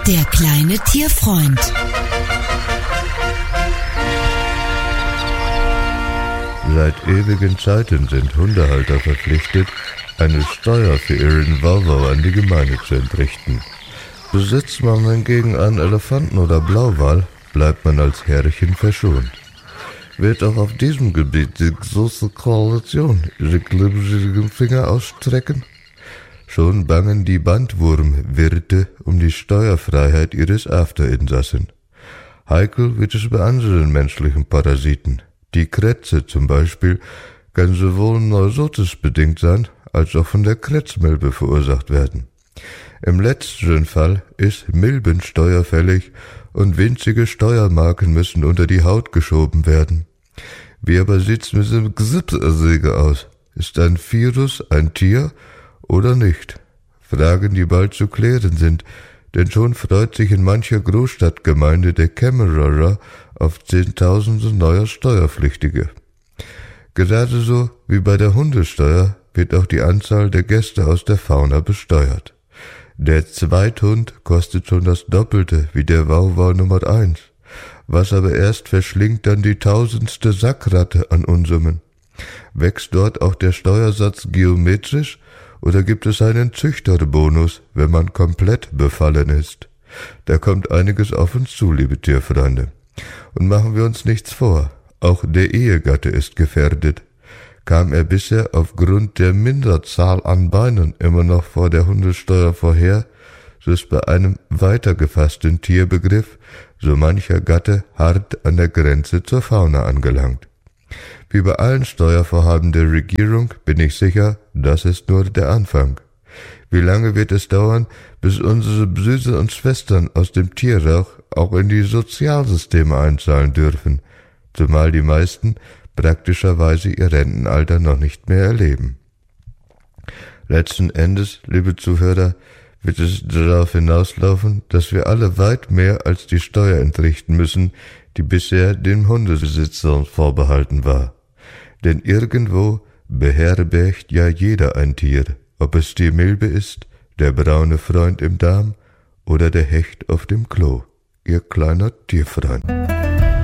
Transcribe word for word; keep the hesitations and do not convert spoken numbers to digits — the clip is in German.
Der kleine Tierfreund. Seit ewigen Zeiten sind Hundehalter verpflichtet, eine Steuer für ihren Wauwau an die Gemeinde zu entrichten. Besitzt man hingegen einen Elefanten oder Blauwal, bleibt man als Herrchen verschont. Wird auch auf diesem Gebiet die große Koalition ihre glibberigen Finger ausstrecken? Schon bangen die Bandwurmwirte um die Steuerfreiheit ihres Afterinsassen. Heikel wird es bei anderen menschlichen Parasiten. Die Krätze zum Beispiel kann sowohl neurotisbedingt sein, als auch von der Krätzmilbe verursacht werden. Im letzteren Fall ist Milbensteuer fällig und winzige Steuermarken müssen unter die Haut geschoben werden. Wie aber sieht's mit dem Grippeerreger aus? Ist ein Virus ein Tier oder nicht? Fragen, die bald zu klären sind, denn schon freut sich in mancher Großstadtgemeinde der Kämmerer auf Zehntausende neuer Steuerpflichtige. Gerade so wie bei der Hundesteuer wird auch die Anzahl der Gäste aus der Fauna besteuert. Der Zweithund kostet schon das Doppelte wie der Wauwau Nummer eins. Was aber erst verschlingt dann die tausendste Sackratte an Unsummen? Wächst dort auch der Steuersatz geometrisch oder gibt es einen Züchterbonus, wenn man komplett befallen ist? Da kommt einiges auf uns zu, liebe Tierfreunde. Und machen wir uns nichts vor, auch der Ehegatte ist gefährdet. Kam er bisher aufgrund der Minderzahl an Beinen immer noch vor der Hundesteuer vorher, so ist bei einem weiter gefassten Tierbegriff so mancher Gatte hart an der Grenze zur Fauna angelangt. Wie bei allen Steuervorhaben der Regierung bin ich sicher, das ist nur der Anfang. Wie lange wird es dauern, bis unsere Brüder und Schwestern aus dem Tierrauch auch in die Sozialsysteme einzahlen dürfen, zumal die meisten praktischerweise ihr Rentenalter noch nicht mehr erleben. Letzten Endes, liebe Zuhörer, wird es darauf hinauslaufen, dass wir alle weit mehr als die Steuer entrichten müssen, die bisher den Hundebesitzern vorbehalten war. Denn irgendwo beherbergt ja jeder ein Tier, ob es die Milbe ist, der braune Freund im Darm oder der Hecht auf dem Klo. Ihr kleiner Tierfreund.